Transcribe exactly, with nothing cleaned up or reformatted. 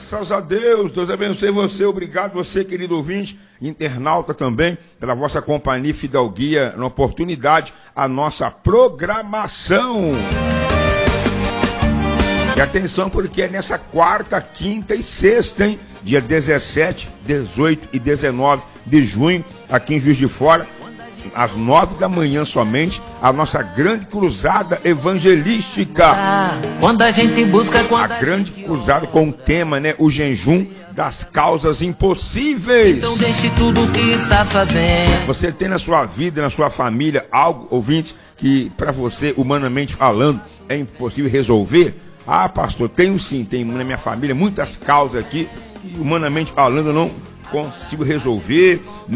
Graças a Deus, Deus abençoe você, obrigado você, querido ouvinte, internauta também, pela vossa companhia e fidalguia, na oportunidade, a nossa programação. E atenção, porque é nessa quarta, quinta e sexta, hein? Dia dezessete, dezoito e dezenove de junho, aqui em Juiz de Fora, às nove da manhã somente, a nossa grande cruzada evangelística. Quando a gente busca, quando a grande cruzada com o tema, né? O jejum das causas impossíveis. Então deixe tudo o que está fazendo. Você tem na sua vida, na sua família, algo, ouvintes, que para você, humanamente falando, é impossível resolver? Ah, pastor, tenho sim, tenho na minha família muitas causas aqui que, humanamente falando, eu não consigo resolver.